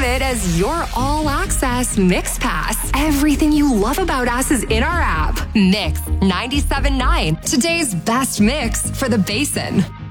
of it as your all-access Mix Pass. Everything you love about us is in our app. Mix 97.9, today's best mix for the Basin.